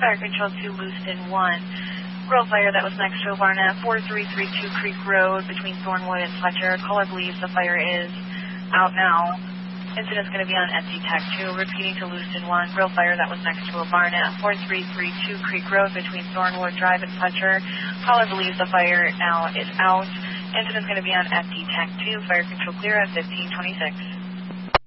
fire control to Lewiston 1. Grill fire that was next to a barn at 4332 Creek Road between Thornwood and Fletcher. Caller believes the fire is out now. Incident's going to be on FD Tech 2. Repeating to Lewiston 1. Grill fire that was next to a barn at 4332 Creek Road between Thornwood Drive and Fletcher. Caller believes the fire now is out. Incident's going to be on FD Tech 2. Fire control clear at 1526.